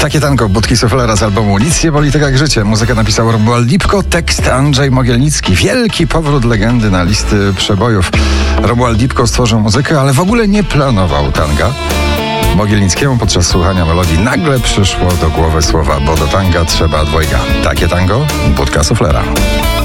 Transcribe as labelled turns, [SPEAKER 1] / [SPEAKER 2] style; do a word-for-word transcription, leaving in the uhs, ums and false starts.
[SPEAKER 1] Takie tango Budki Suflera z albumu Nic nie boli tak jak życie. Muzykę napisał Romuald Lipko, tekst Andrzej Mogielnicki. Wielki powrót legendy na listy przebojów. Romuald Lipko stworzył muzykę, ale w ogóle nie planował tanga. Mogielnickiemu podczas słuchania melodii nagle przyszło do głowy słowa, bo do tanga trzeba dwojga. Takie tango Budka Suflera.